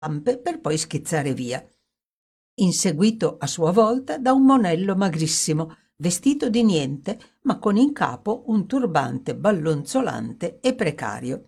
zampe per poi schizzare via, inseguito a sua volta da un monello magrissimo, vestito di niente, ma con in capo un turbante ballonzolante e precario.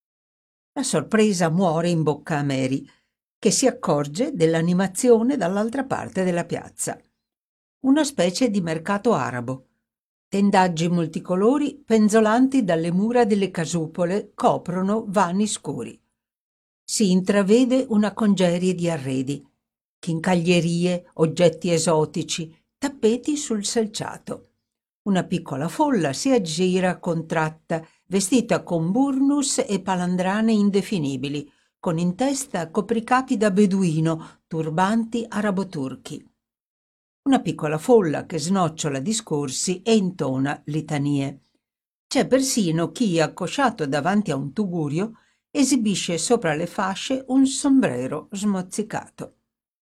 La sorpresa muore in bocca a Mary, che si accorge dell'animazione dall'altra parte della piazza. Una specie di mercato arabo. Tendaggi multicolori penzolanti dalle mura delle casupole coprono vani scuri. Si intravede una congerie di arredi, chincaglierie, oggetti esotici, tappeti sul selciato. Una piccola folla si aggira contratta, vestita con burnus e palandrane indefinibili, con in testa copricapi da beduino, turbanti arabo-turchi. Una piccola folla che snocciola discorsi e intona litanie. C'è persino chi, accosciato davanti a un tugurio, esibisce sopra le fasce un sombrero smozzicato.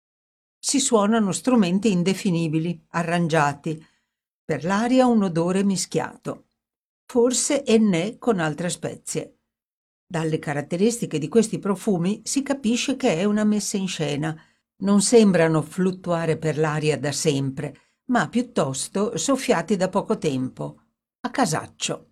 Si suonano strumenti indefinibili, arrangiati, per l'aria un odore mischiato, forse ennè con altre spezie. Dalle caratteristiche di questi profumi si capisce che è una messa in scena. Non sembrano fluttuare per l'aria da sempre, ma piuttosto soffiati da poco tempo, a casaccio.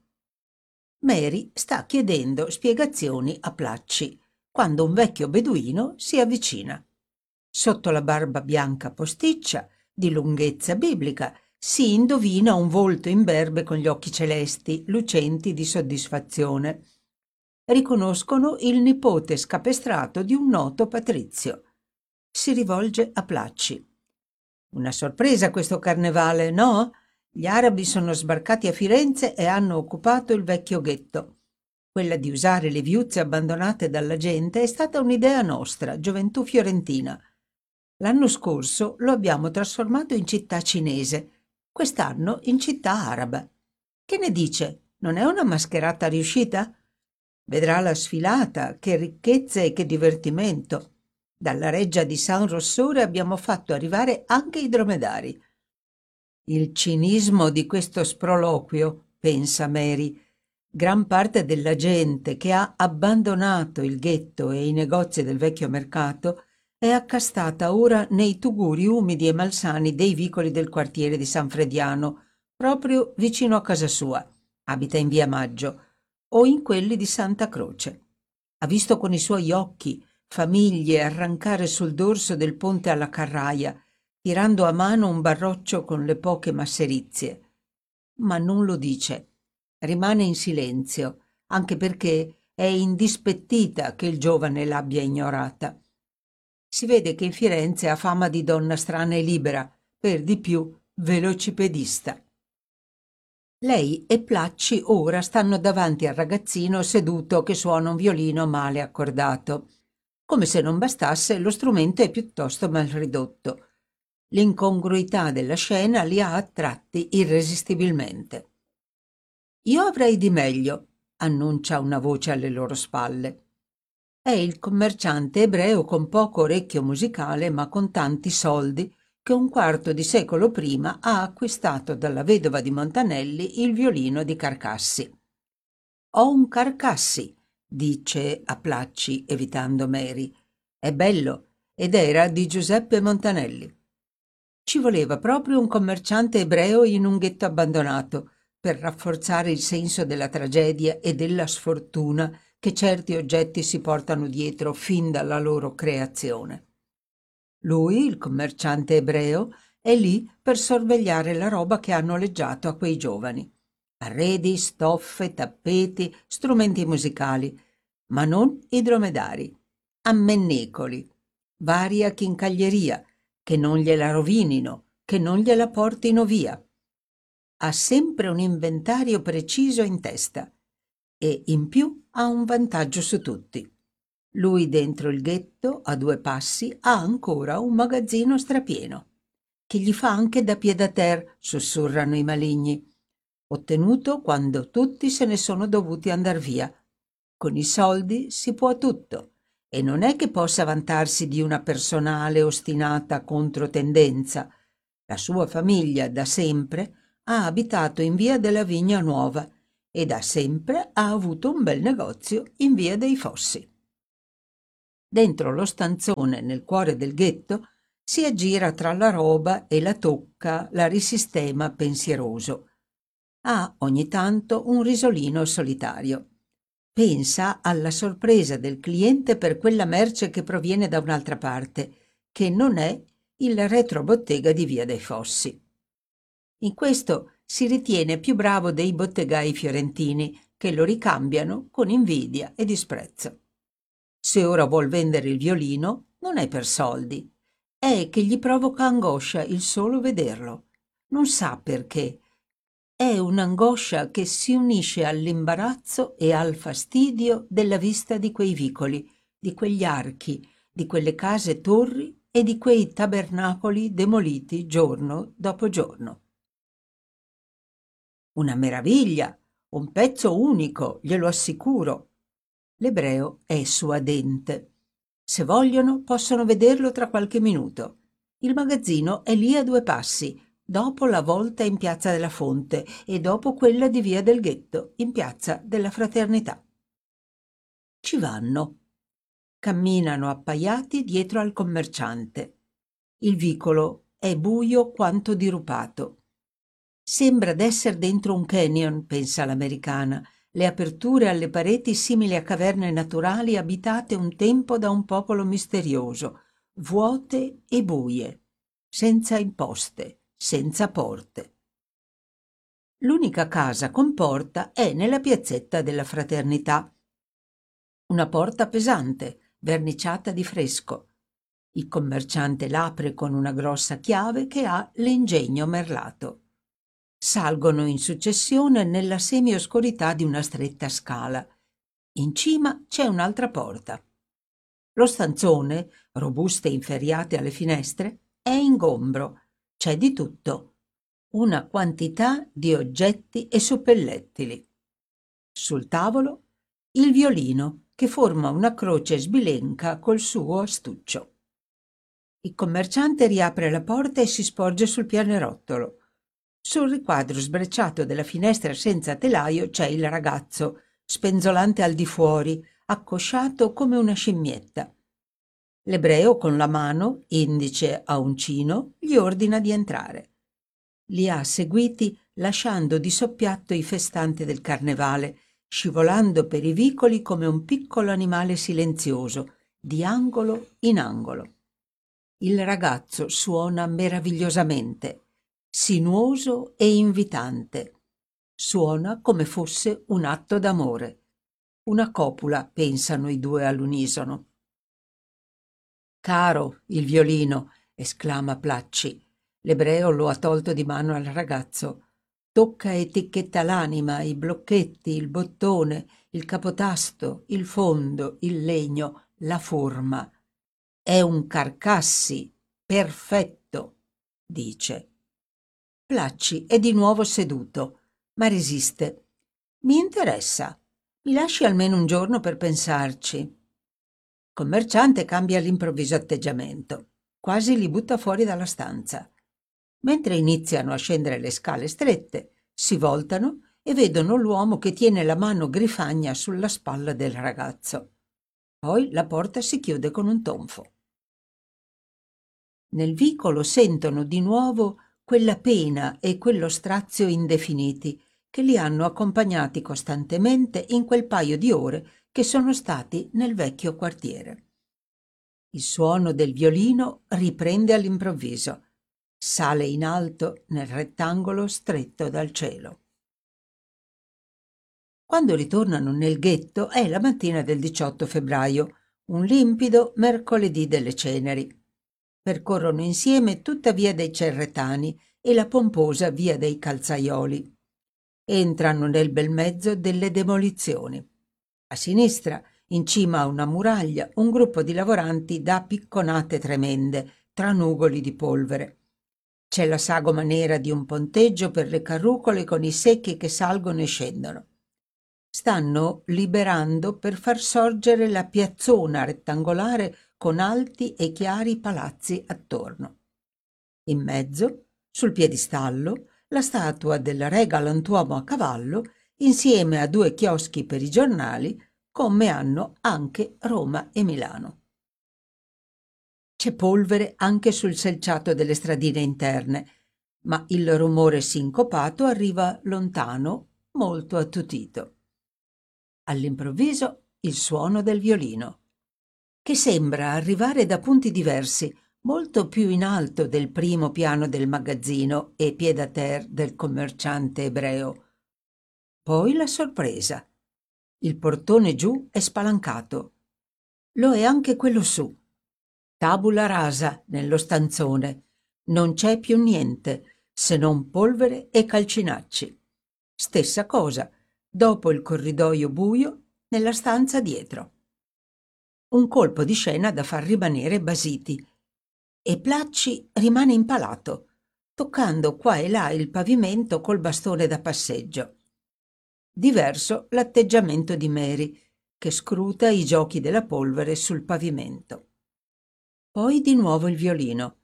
Mary sta chiedendo spiegazioni a Placci, quando un vecchio beduino si avvicina. Sotto la barba bianca posticcia, di lunghezza biblica, si indovina un volto imberbe con gli occhi celesti, lucenti di soddisfazione. Riconoscono il nipote scapestrato di un noto patrizio. Si rivolge a Placci. Una sorpresa questo carnevale, no? Gli arabi sono sbarcati a Firenze e hanno occupato il vecchio ghetto. Quella di usare le viuzze abbandonate dalla gente è stata un'idea nostra, gioventù fiorentina. L'anno scorso lo abbiamo trasformato in città cinese, quest'anno in città araba. Che ne dice? Non è una mascherata riuscita? Vedrà la sfilata, che ricchezze e che divertimento. Dalla reggia di San Rossore abbiamo fatto arrivare anche i dromedari. Il cinismo di questo sproloquio, pensa Mary. Gran parte della gente che ha abbandonato il ghetto e i negozi del vecchio mercato è accastata ora nei tuguri umidi e malsani dei vicoli del quartiere di San Frediano, proprio vicino a casa sua. Abita in via Maggio, o in quelli di Santa Croce. Ha visto con i suoi occhi famiglie arrancare sul dorso del ponte alla Carraia, tirando a mano un barroccio con le poche masserizie. Ma non lo dice. Rimane in silenzio, anche perché è indispettita che il giovane l'abbia ignorata. Si vede che in Firenze ha fama di donna strana e libera, per di più velocipedista. Lei e Placci ora stanno davanti al ragazzino seduto che suona un violino male accordato. Come se non bastasse, lo strumento è piuttosto mal ridotto. L'incongruità della scena li ha attratti irresistibilmente. «Io avrei di meglio», annuncia una voce alle loro spalle. È il commerciante ebreo con poco orecchio musicale ma con tanti soldi che un quarto di secolo prima ha acquistato dalla vedova di Montanelli il violino di Carcassi. «Ho un Carcassi», dice a Placci, evitando Mary. «È bello ed era di Giuseppe Montanelli». Ci voleva proprio un commerciante ebreo in un ghetto abbandonato per rafforzare il senso della tragedia e della sfortuna che certi oggetti si portano dietro fin dalla loro creazione. Lui, il commerciante ebreo, è lì per sorvegliare la roba che ha noleggiato a quei giovani. Arredi, stoffe, tappeti, strumenti musicali, ma non i dromedari. Ammennicoli, varia chincaglieria, che non gliela rovinino, che non gliela portino via. Ha sempre un inventario preciso in testa e in più ha un vantaggio su tutti. Lui dentro il ghetto, a 2 passi, ha ancora un magazzino strapieno, che gli fa anche da pied-à-terre, sussurrano i maligni, ottenuto quando tutti se ne sono dovuti andar via. Con i soldi si può tutto, e non è che possa vantarsi di una personale ostinata controtendenza. La sua famiglia da sempre ha abitato in via della Vigna Nuova e da sempre ha avuto un bel negozio in via dei Fossi. Dentro lo stanzone, nel cuore del ghetto, si aggira tra la roba e la tocca, la risistema pensieroso. Ha ogni tanto un risolino solitario. Pensa alla sorpresa del cliente per quella merce che proviene da un'altra parte, che non è il retrobottega di Via dei Fossi. In questo si ritiene più bravo dei bottegai fiorentini, che lo ricambiano con invidia e disprezzo. Se ora vuol vendere il violino, non è per soldi, è che gli provoca angoscia il solo vederlo. Non sa perché. È un'angoscia che si unisce all'imbarazzo e al fastidio della vista di quei vicoli, di quegli archi, di quelle case torri e di quei tabernacoli demoliti giorno dopo giorno. Una meraviglia, un pezzo unico, glielo assicuro. L'ebreo è suadente. Se vogliono, possono vederlo tra qualche minuto. Il magazzino è lì a 2 passi, dopo la volta in Piazza della Fonte e dopo quella di Via del Ghetto, in Piazza della Fraternità. Ci vanno. Camminano appaiati dietro al commerciante. Il vicolo è buio quanto dirupato. Sembra d'esser dentro un canyon, pensa l'americana, le aperture alle pareti simili a caverne naturali abitate un tempo da un popolo misterioso, vuote e buie, senza imposte, senza porte. L'unica casa con porta è nella piazzetta della Fraternità. Una porta pesante, verniciata di fresco. Il commerciante l'apre con una grossa chiave che ha l'ingegno merlato. Salgono in successione nella semioscurità di una stretta scala. In cima c'è un'altra porta. Lo stanzone, robuste inferriate alle finestre, è ingombro. C'è di tutto. Una quantità di oggetti e suppellettili. Sul tavolo il violino, che forma una croce sbilenca col suo astuccio. Il commerciante riapre la porta e si sporge sul pianerottolo. Sul riquadro sbrecciato della finestra senza telaio c'è il ragazzo, spenzolante al di fuori, accosciato come una scimmietta. L'ebreo, con la mano, indice a uncino, gli ordina di entrare. Li ha seguiti lasciando di soppiatto i festanti del carnevale, scivolando per i vicoli come un piccolo animale silenzioso, di angolo in angolo. Il ragazzo suona meravigliosamente, sinuoso e invitante. Suona come fosse un atto d'amore. Una copula, pensano i due all'unisono. «Caro, il violino!» esclama Placci. L'ebreo lo ha tolto di mano al ragazzo. Tocca e ticchetta l'anima, i blocchetti, il bottone, il capotasto, il fondo, il legno, la forma. È un Carcassi, perfetto, dice. Placci è di nuovo seduto, ma resiste. Mi interessa. Mi lasci almeno un giorno per pensarci. Il commerciante cambia all'improvviso atteggiamento. Quasi li butta fuori dalla stanza. Mentre iniziano a scendere le scale strette, si voltano e vedono l'uomo che tiene la mano grifagna sulla spalla del ragazzo. Poi la porta si chiude con un tonfo. Nel vicolo sentono di nuovo quella pena e quello strazio indefiniti che li hanno accompagnati costantemente in quel paio di ore che sono stati nel vecchio quartiere. Il suono del violino riprende all'improvviso. Sale in alto nel rettangolo stretto dal cielo. Quando ritornano nel ghetto è la mattina del 18 febbraio, un limpido mercoledì delle ceneri. Percorrono insieme tutta via dei Cerretani e la pomposa via dei Calzaioli. Entrano nel bel mezzo delle demolizioni. A sinistra, in cima a una muraglia, un gruppo di lavoranti dà picconate tremende tra nugoli di polvere. C'è la sagoma nera di un ponteggio per le carrucole con i secchi che salgono e scendono. Stanno liberando per far sorgere la piazzona rettangolare con alti e chiari palazzi attorno. In mezzo, sul piedistallo, la statua del re galantuomo a cavallo, insieme a 2 chioschi per i giornali, come hanno anche Roma e Milano. C'è polvere anche sul selciato delle stradine interne, ma il rumore sincopato arriva lontano, molto attutito. All'improvviso il suono del violino, che sembra arrivare da punti diversi, molto più in alto del primo piano del magazzino e pied-à-terre del commerciante ebreo. Poi la sorpresa. Il portone giù è spalancato. Lo è anche quello su. Tabula rasa nello stanzone. Non c'è più niente, se non polvere e calcinacci. Stessa cosa, dopo il corridoio buio, nella stanza dietro. Un colpo di scena da far rimanere basiti. E Placci rimane impalato, toccando qua e là il pavimento col bastone da passeggio. Diverso l'atteggiamento di Mary, che scruta i giochi della polvere sul pavimento. Poi di nuovo il violino.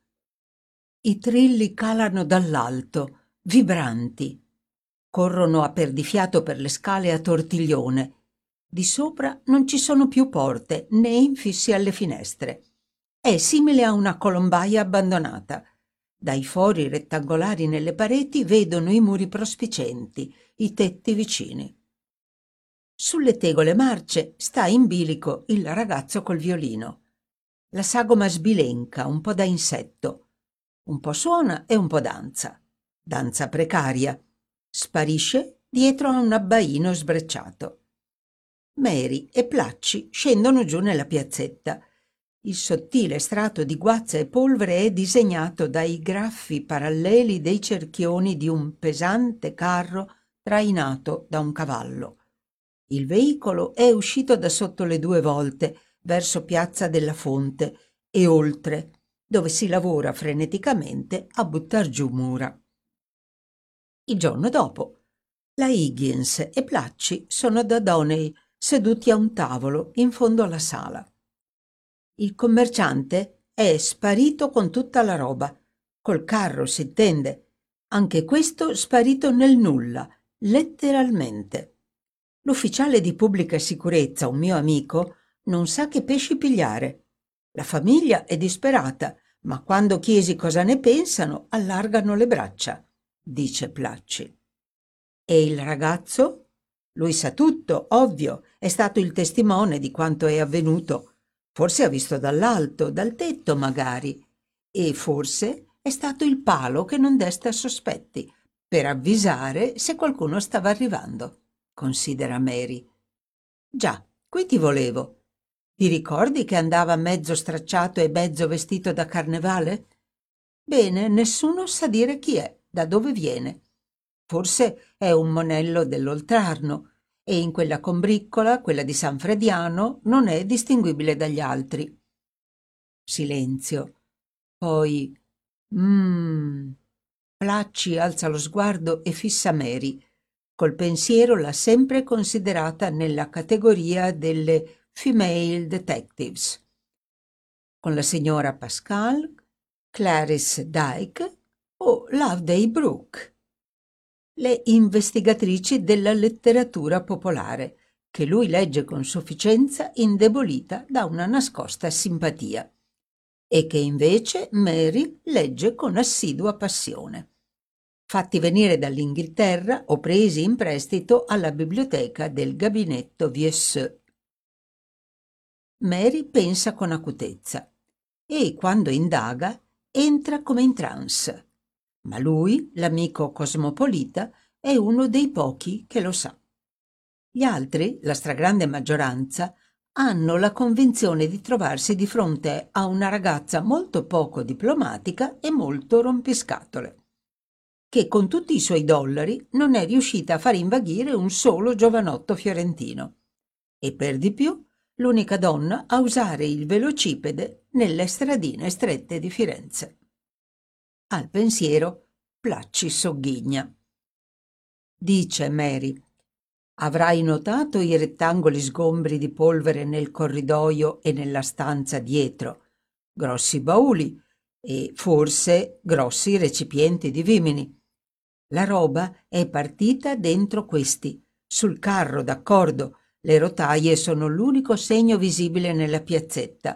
I trilli calano dall'alto, vibranti. Corrono a perdifiato per le scale a tortiglione. Di sopra non ci sono più porte né infissi alle finestre. È simile a una colombaia abbandonata. Dai fori rettangolari nelle pareti vedono i muri prospicenti, i tetti vicini. Sulle tegole marce sta in bilico il ragazzo col violino. La sagoma sbilenca, un po' da insetto. Un po' suona e un po' danza. Danza precaria. Sparisce dietro a un abbaino sbrecciato. Mary e Placci scendono giù nella piazzetta. Il sottile strato di guazza e polvere è disegnato dai graffi paralleli dei cerchioni di un pesante carro trainato da un cavallo. Il veicolo è uscito da sotto le 2 volte verso Piazza della Fonte e oltre, dove si lavora freneticamente a buttar giù mura. Il giorno dopo, la Higgins e Placci sono da Doney, seduti a un tavolo in fondo alla sala. Il commerciante è sparito con tutta la roba, col carro si intende, anche questo sparito nel nulla, letteralmente. L'ufficiale di pubblica sicurezza, un mio amico, non sa che pesci pigliare. La famiglia è disperata, ma quando chiesi cosa ne pensano, allargano le braccia, dice Placci. E il ragazzo? Lui sa tutto, ovvio, è stato il testimone di quanto è avvenuto. Forse ha visto dall'alto, dal tetto magari. E forse è stato il palo che non desta sospetti, per avvisare se qualcuno stava arrivando, considera Mary. Già, qui ti volevo. Ti ricordi che andava mezzo stracciato e mezzo vestito da carnevale? Bene, nessuno sa dire chi è, da dove viene. Forse è un monello dell'Oltrarno e in quella combriccola, quella di San Frediano, non è distinguibile dagli altri. Silenzio. Poi Placci alza lo sguardo e fissa Mary. Col pensiero l'ha sempre considerata nella categoria delle female detectives. Con la signora Pascal, Clarice Dyke o Loveday Brooke, le investigatrici della letteratura popolare, che lui legge con sufficienza indebolita da una nascosta simpatia, e che invece Mary legge con assidua passione, fatti venire dall'Inghilterra o presi in prestito alla biblioteca del gabinetto Viesseux. Mary pensa con acutezza e, quando indaga, entra come in trance. Ma lui, l'amico cosmopolita, è uno dei pochi che lo sa. Gli altri, la stragrande maggioranza, hanno la convinzione di trovarsi di fronte a una ragazza molto poco diplomatica e molto rompiscatole, che con tutti i suoi dollari non è riuscita a far invaghire un solo giovanotto fiorentino, e per di più l'unica donna a usare il velocipede nelle stradine strette di Firenze. Al pensiero Placci sogghigna. Dice Mary: avrai notato i rettangoli sgombri di polvere nel corridoio e nella stanza dietro, grossi bauli e forse grossi recipienti di vimini. La roba è partita dentro questi, sul carro, d'accordo. Le rotaie sono l'unico segno visibile nella piazzetta,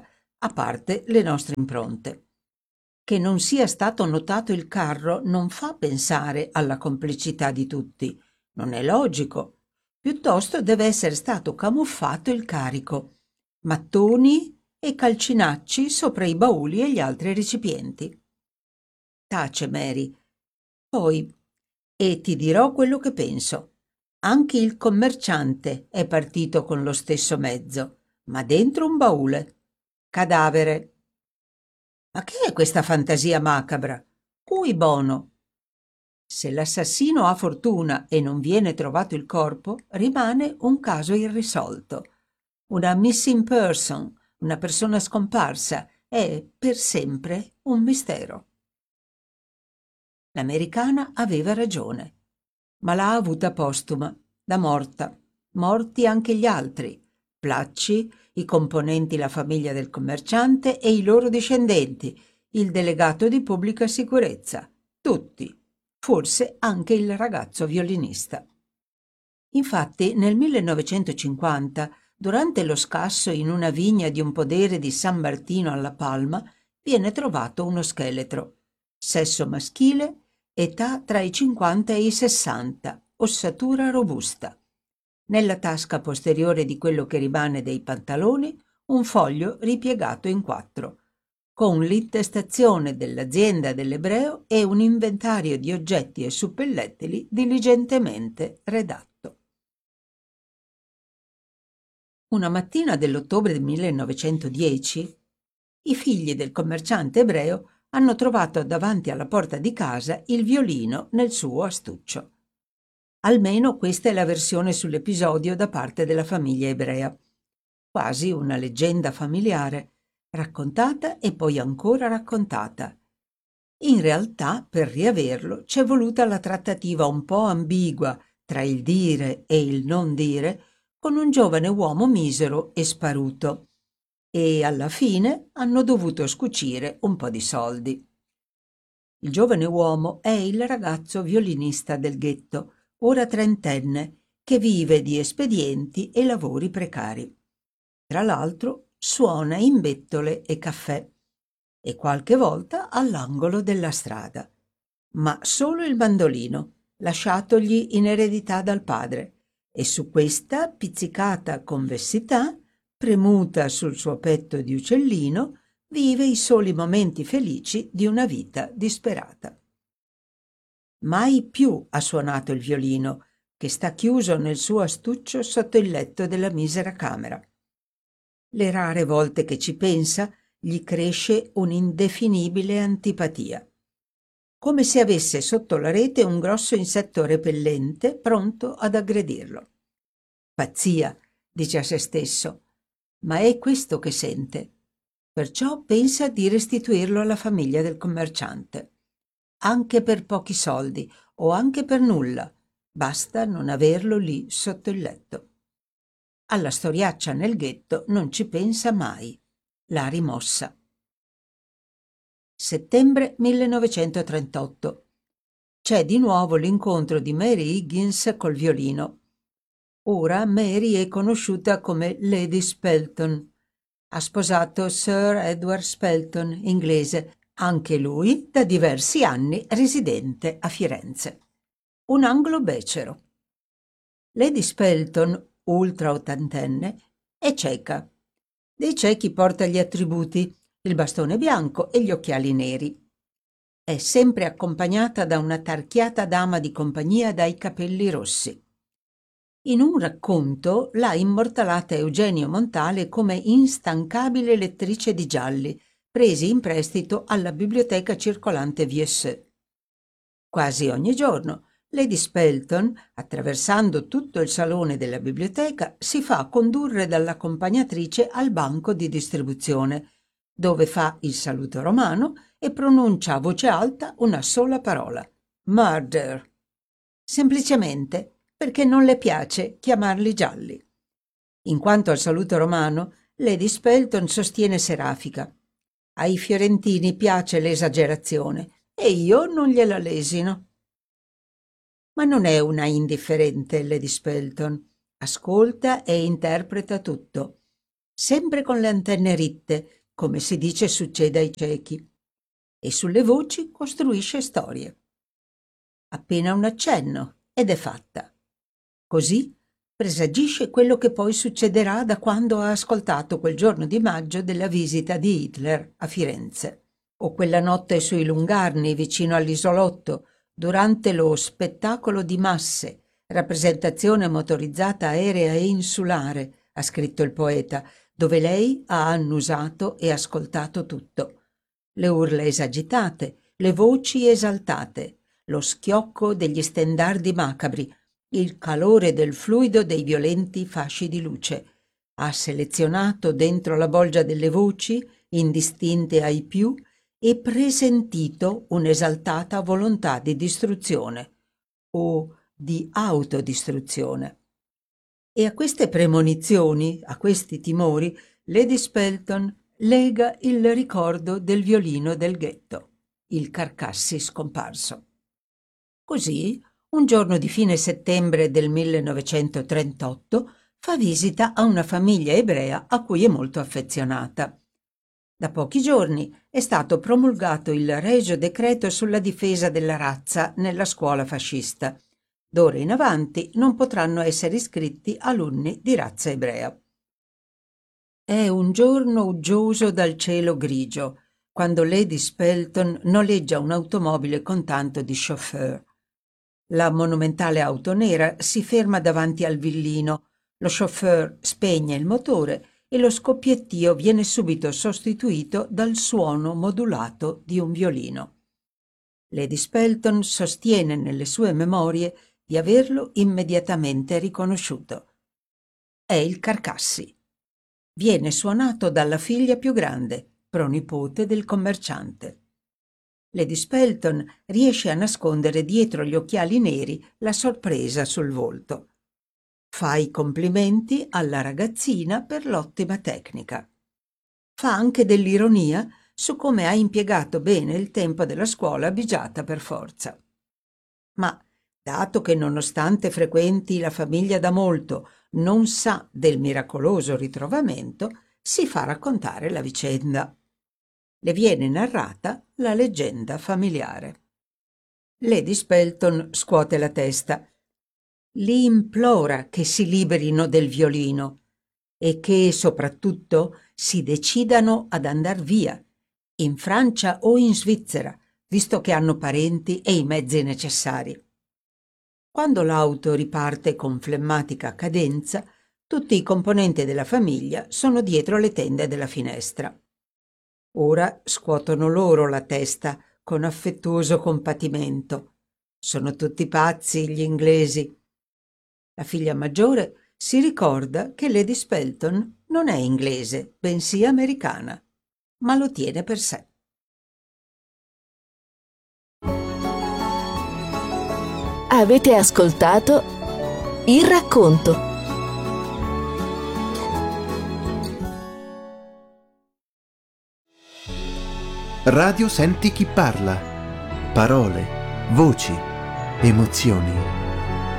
a parte le nostre impronte. Che non sia stato notato il carro non fa pensare alla complicità di tutti. Non è logico. Piuttosto deve essere stato camuffato il carico. Mattoni e calcinacci sopra i bauli e gli altri recipienti. Tace Mary. Poi, e ti dirò quello che penso. Anche il commerciante è partito con lo stesso mezzo, ma dentro un baule. Cadavere. Ma che è questa fantasia macabra? Cui bono? Se l'assassino ha fortuna e non viene trovato il corpo, rimane un caso irrisolto. Una missing person, una persona scomparsa, è per sempre un mistero. L'americana aveva ragione, ma l'ha avuta postuma, da morta. Morti anche gli altri, Placci, i componenti la famiglia del commerciante e i loro discendenti, il delegato di pubblica sicurezza, tutti, forse anche il ragazzo violinista. Infatti, nel 1950, durante lo scasso in una vigna di un podere di San Martino alla Palma, viene trovato uno scheletro. Sesso maschile, età tra i 50 e i 60, ossatura robusta. Nella tasca posteriore di quello che rimane dei pantaloni, un foglio ripiegato in 4, con l'intestazione dell'azienda dell'ebreo e un inventario di oggetti e suppellettili diligentemente redatto. Una mattina dell'ottobre del 1910, i figli del commerciante ebreo hanno trovato davanti alla porta di casa il violino nel suo astuccio. Almeno questa è la versione sull'episodio da parte della famiglia ebrea. Quasi una leggenda familiare, raccontata e poi ancora raccontata. In realtà, per riaverlo, c'è voluta la trattativa un po' ambigua tra il dire e il non dire con un giovane uomo misero e sparuto, e alla fine hanno dovuto scucire un po' di soldi. Il giovane uomo è il ragazzo violinista del ghetto, ora trentenne, che vive di espedienti e lavori precari. Tra l'altro suona in bettole e caffè e qualche volta all'angolo della strada, ma solo il mandolino, lasciatogli in eredità dal padre, e su questa pizzicata convessità, premuta sul suo petto di uccellino, vive i soli momenti felici di una vita disperata. Mai più ha suonato il violino, che sta chiuso nel suo astuccio sotto il letto della misera camera. Le rare volte che ci pensa, gli cresce un'indefinibile antipatia, come se avesse sotto la rete un grosso insetto repellente pronto ad aggredirlo. Pazzia, dice a se stesso, ma è questo che sente. Perciò pensa di restituirlo alla famiglia del commerciante. Anche per pochi soldi o anche per nulla, basta non averlo lì sotto il letto. Alla storiaccia nel ghetto non ci pensa mai. L'ha rimossa. Settembre 1938. C'è di nuovo l'incontro di Mary Higgins col violino. Ora Mary è conosciuta come Lady Spelton. Ha sposato Sir Edward Spelton, inglese, anche lui da diversi anni residente a Firenze. Un anglo-becero. Lady Spelton, ultra ottantenne, è cieca. Dei ciechi porta gli attributi, il bastone bianco e gli occhiali neri. È sempre accompagnata da una tarchiata dama di compagnia dai capelli rossi. In un racconto l'ha immortalata Eugenio Montale come instancabile lettrice di gialli, presi in prestito alla biblioteca circolante Viesseux. Quasi ogni giorno Lady Spelton, attraversando tutto il salone della biblioteca, si fa condurre dall'accompagnatrice al banco di distribuzione, dove fa il saluto romano e pronuncia a voce alta una sola parola: murder. Semplicemente perché non le piace chiamarli gialli. In quanto al saluto romano, Lady Spelton sostiene Serafica. Ai fiorentini piace l'esagerazione e io non gliela lesino. Ma non è una indifferente Lady Spelton. Ascolta e interpreta tutto, sempre con le antenne ritte, come si dice succede ai ciechi, e sulle voci costruisce storie. Appena un accenno ed è fatta. Così presagisce quello che poi succederà da quando ha ascoltato quel giorno di maggio della visita di Hitler a Firenze, o quella notte sui Lungarni vicino all'isolotto, durante lo spettacolo di masse, rappresentazione motorizzata aerea e insulare, ha scritto il poeta, dove lei ha annusato e ascoltato tutto. Le urla esagitate, le voci esaltate, lo schiocco degli stendardi macabri, il calore del fluido dei violenti fasci di luce. Ha selezionato dentro la bolgia delle voci, indistinte ai più, e presentito un'esaltata volontà di distruzione o di autodistruzione. E a queste premonizioni, a questi timori, Lady Spelton lega il ricordo del violino del ghetto, il Carcassi scomparso. Così, un giorno di fine settembre del 1938, fa visita a una famiglia ebrea a cui è molto affezionata. Da pochi giorni è stato promulgato il regio decreto sulla difesa della razza nella scuola fascista. D'ora in avanti non potranno essere iscritti alunni di razza ebrea. È un giorno uggioso dal cielo grigio, quando Lady Spelton noleggia un'automobile con tanto di chauffeur. La monumentale auto nera si ferma davanti al villino, lo chauffeur spegne il motore e lo scoppiettio viene subito sostituito dal suono modulato di un violino. Lady Spelton sostiene nelle sue memorie di averlo immediatamente riconosciuto. È il Carcassi. Viene suonato dalla figlia più grande, pronipote del commerciante. Lady Spelton riesce a nascondere dietro gli occhiali neri la sorpresa sul volto. Fa i complimenti alla ragazzina per l'ottima tecnica. Fa anche dell'ironia su come ha impiegato bene il tempo della scuola bigiata per forza. Ma, dato che nonostante frequenti la famiglia da molto, non sa del miracoloso ritrovamento, si fa raccontare la vicenda. Le viene narrata la leggenda familiare. Lady Spelton scuote la testa. Li implora che si liberino del violino e che, soprattutto, si decidano ad andar via, in Francia o in Svizzera, visto che hanno parenti e i mezzi necessari. Quando l'auto riparte con flemmatica cadenza, tutti i componenti della famiglia sono dietro le tende della finestra. Ora scuotono loro la testa con affettuoso compatimento. Sono tutti pazzi gli inglesi. La figlia maggiore si ricorda che Lady Spelton non è inglese, bensì americana, ma lo tiene per sé. Avete ascoltato Il racconto. Radio Senti chi parla. Parole, voci, emozioni.